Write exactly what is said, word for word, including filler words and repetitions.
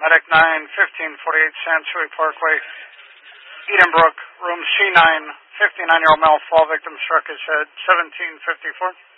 Medic nine, fifteen forty-eight Sansui Parkway, Edenbrook, room C nine, fifty-nine-year-old male, fall victim struck his head, seventeen fifty-four.